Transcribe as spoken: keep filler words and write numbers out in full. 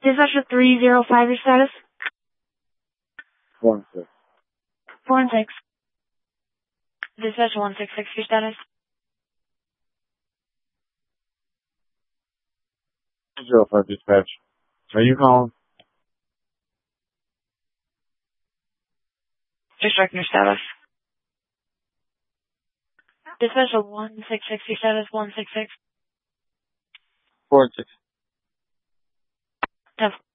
Dispatcher three zero five, your status? One six. Four and six. Dispatcher one six six, your status? Zero five dispatch. Are you calling? Just checking your status. Dispatcher one six six, your status? one six six. Four and six. Ten.